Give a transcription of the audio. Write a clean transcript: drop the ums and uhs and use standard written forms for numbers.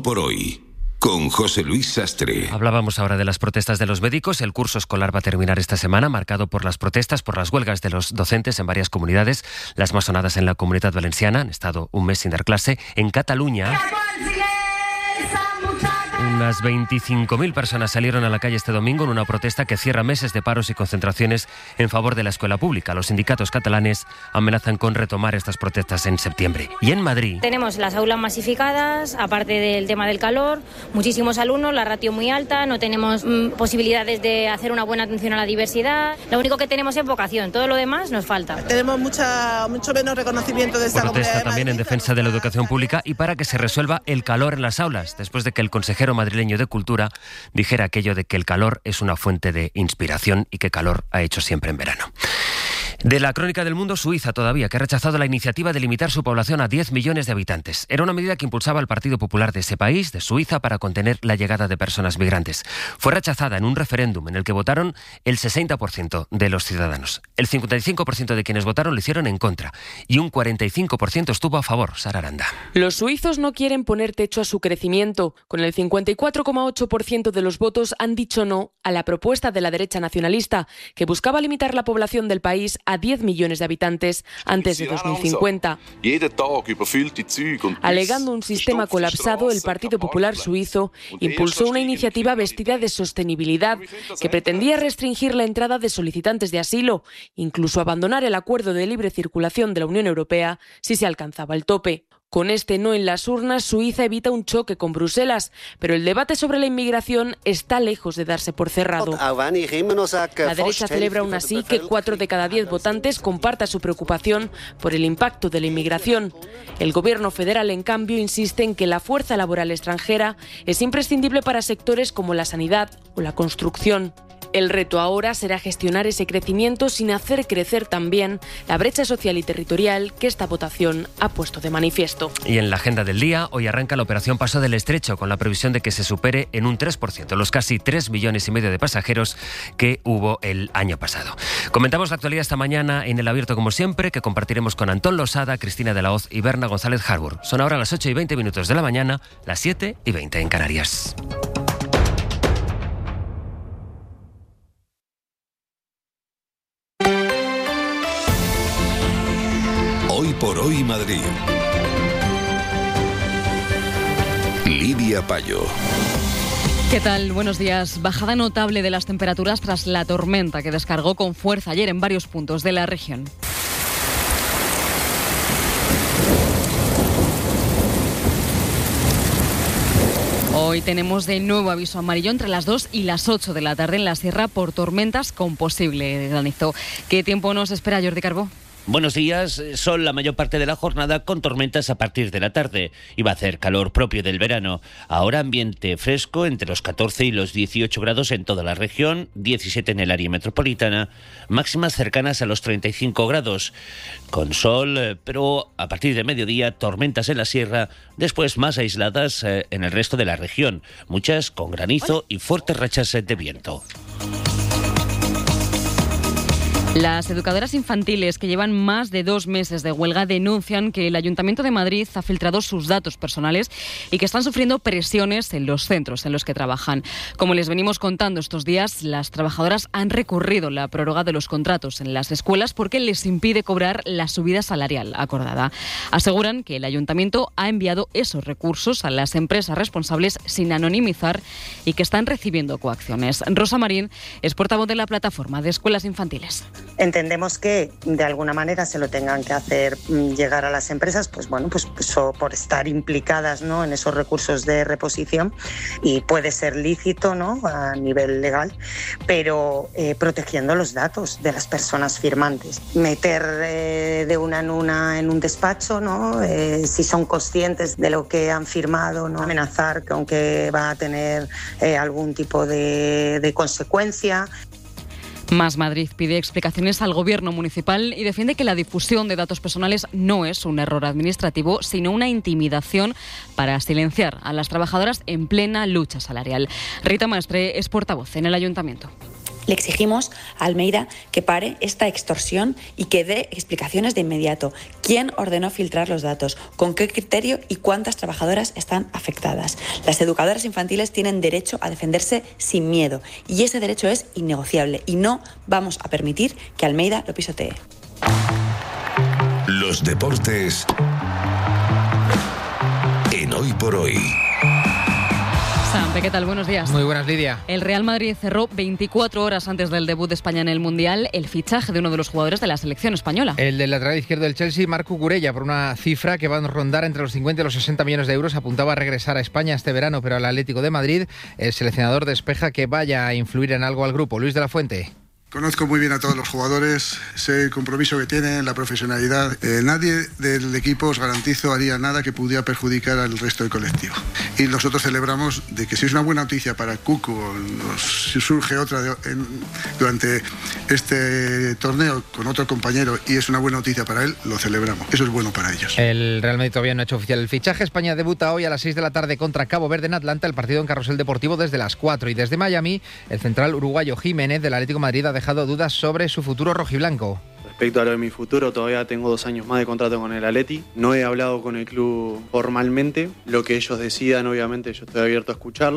por hoy, con José Luis Sastre. Hablábamos ahora de las protestas de los médicos. El curso escolar va a terminar esta semana, marcado por las protestas, por las huelgas de los docentes en varias comunidades. Las más sonadas en la Comunidad Valenciana han estado un mes sin dar clase. En Cataluña, unas 25.000 personas salieron a la calle este domingo en una protesta que cierra meses de paros y concentraciones en favor de la escuela pública. Los sindicatos catalanes amenazan con retomar estas protestas en septiembre. Y en Madrid tenemos las aulas masificadas, aparte del tema del calor, muchísimos alumnos, la ratio muy alta, no tenemos posibilidades de hacer una buena atención a la diversidad. Lo único que tenemos es vocación, todo lo demás nos falta. Tenemos mucho menos reconocimiento de esta comunidad. Protesta también en defensa de la educación pública y para que se resuelva el calor en las aulas, después de que el consejero madrileño de Cultura dijera aquello de que el calor es una fuente de inspiración y que calor ha hecho siempre en verano. De la crónica del mundo, Suiza todavía, que ha rechazado la iniciativa de limitar su población a 10 millones de habitantes. Era una medida que impulsaba el Partido Popular de ese país, de Suiza, para contener la llegada de personas migrantes. Fue rechazada en un referéndum en el que votaron el 60% de los ciudadanos. El 55% de quienes votaron lo hicieron en contra y un 45% estuvo a favor. Sara Aranda. Los suizos no quieren poner techo a su crecimiento. Con el 54,8% de los votos han dicho no a la propuesta de la derecha nacionalista, que buscaba limitar la población del país a 10 millones de habitantes antes de 2050. Alegando un sistema colapsado, el Partido Popular suizo impulsó una iniciativa vestida de sostenibilidad que pretendía restringir la entrada de solicitantes de asilo, incluso abandonar el acuerdo de libre circulación de la Unión Europea si se alcanzaba el tope. Con este no en las urnas, Suiza evita un choque con Bruselas, pero el debate sobre la inmigración está lejos de darse por cerrado. La derecha celebra aún así que 4 de cada 10 votantes comparta su preocupación por el impacto de la inmigración. El gobierno federal, en cambio, insiste en que la fuerza laboral extranjera es imprescindible para sectores como la sanidad o la construcción. El reto ahora será gestionar ese crecimiento sin hacer crecer también la brecha social y territorial que esta votación ha puesto de manifiesto. Y en la agenda del día, hoy arranca la operación Paso del Estrecho, con la previsión de que se supere en un 3% los casi 3,5 millones de pasajeros que hubo el año pasado. Comentamos la actualidad esta mañana en El Abierto, como siempre, que compartiremos con Antón Losada, Cristina de la Hoz y Berna González Harbour. Son ahora las 8:20 de la mañana, las 7:20 en Canarias. Hoy por hoy Madrid. Lidia Payo. ¿Qué tal? Buenos días. Bajada notable de las temperaturas tras la tormenta que descargó con fuerza ayer en varios puntos de la región. Hoy tenemos de nuevo aviso amarillo entre las 2 y las 8 de la tarde en la sierra por tormentas con posible granizo. ¿Qué tiempo nos espera, Jordi Carbó? Buenos días, son la mayor parte de la jornada con tormentas a partir de la tarde. Y va a hacer calor propio del verano. Ahora ambiente fresco entre los 14 y los 18 grados en toda la región, 17 en el área metropolitana, máximas cercanas a los 35 grados. Con sol, pero a partir de mediodía tormentas en la sierra, después más aisladas en el resto de la región, muchas con granizo y fuertes rachas de viento. Las educadoras infantiles, que llevan más de 2 meses de huelga, denuncian que el Ayuntamiento de Madrid ha filtrado sus datos personales y que están sufriendo presiones en los centros en los que trabajan. Como les venimos contando estos días, las trabajadoras han recurrido la prórroga de los contratos en las escuelas porque les impide cobrar la subida salarial acordada. Aseguran que el Ayuntamiento ha enviado esos recursos a las empresas responsables sin anonimizar y que están recibiendo coacciones. Rosa Marín es portavoz de la plataforma de escuelas infantiles. Entendemos que de alguna manera se lo tengan que hacer llegar a las empresas, pues por estar implicadas, ¿no?, en esos recursos de reposición, y puede ser lícito, ¿no?, a nivel legal, pero protegiendo los datos de las personas firmantes. Meter de una en una en un despacho, ¿no?, si son conscientes de lo que han firmado, no amenazar que aunque va a tener algún tipo de consecuencia. Más Madrid pide explicaciones al gobierno municipal y defiende que la difusión de datos personales no es un error administrativo, sino una intimidación para silenciar a las trabajadoras en plena lucha salarial. Rita Maestre es portavoz en el Ayuntamiento. Le exigimos a Almeida que pare esta extorsión y que dé explicaciones de inmediato. ¿Quién ordenó filtrar los datos? ¿Con qué criterio y cuántas trabajadoras están afectadas? Las educadoras infantiles tienen derecho a defenderse sin miedo y ese derecho es innegociable y no vamos a permitir que Almeida lo pisotee. Los deportes en Hoy por Hoy. Sampe, ¿qué tal? Buenos días. Muy buenas, Lidia. El Real Madrid cerró 24 horas antes del debut de España en el Mundial el fichaje de uno de los jugadores de la selección española. El del lateral izquierdo del Chelsea, Marco Cucurella, por una cifra que va a rondar entre los 50 y los 60 millones de euros, apuntaba a regresar a España este verano, pero al Atlético de Madrid, el seleccionador despeja que vaya a influir en algo al grupo. Luis de la Fuente. Conozco muy bien a todos los jugadores, sé el compromiso que tienen, la profesionalidad. Nadie del equipo, os garantizo, haría nada que pudiera perjudicar al resto del colectivo. Y nosotros celebramos de que si es una buena noticia para Cucu, si surge otra durante este torneo con otro compañero y es una buena noticia para él, lo celebramos. Eso es bueno para ellos. El Real Madrid todavía no ha hecho oficial el fichaje. España debuta hoy a las 6 de la tarde contra Cabo Verde en Atlanta, el partido en Carrusel Deportivo desde las 4. Y desde Miami, el central uruguayo Jiménez del Atlético de Madrid ha dejado dudas sobre su futuro rojiblanco. Respecto a lo de mi futuro, todavía tengo 2 años más de contrato con el Atleti. No he hablado con el club formalmente. Lo que ellos decidan, obviamente, yo estoy abierto a escucharlo.